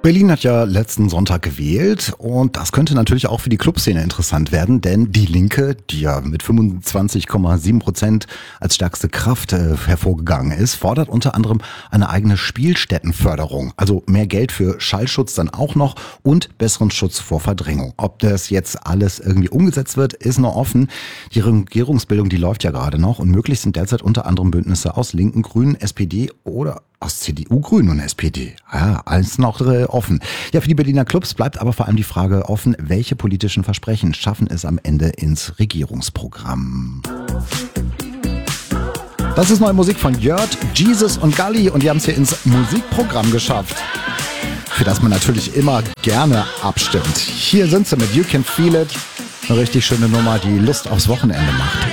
Berlin hat ja letzten Sonntag gewählt und das könnte natürlich auch für die Clubszene interessant werden, denn die Linke, die ja mit 25,7% als stärkste Kraft hervorgegangen ist, fordert unter anderem eine eigene Spielstättenförderung, also mehr Geld für Schallschutz dann auch noch und besseren Schutz vor Verdrängung. Ob das jetzt alles irgendwie umgesetzt wird, ist noch offen. Die Regierungsbildung, die läuft ja gerade noch und möglich sind derzeit unter anderem Bündnisse aus Linken, Grünen, SPD oder aus CDU, Grünen und SPD. Ja, alles noch offen. Ja, für die Berliner Clubs bleibt aber vor allem die Frage offen, welche politischen Versprechen schaffen es am Ende ins Regierungsprogramm. Das ist neue Musik von Jörg, Jesus und Galli und die haben es hier ins Musikprogramm geschafft, für das man natürlich immer gerne abstimmt. Hier sind sie mit You Can Feel It. Eine richtig schöne Nummer, die Lust aufs Wochenende macht.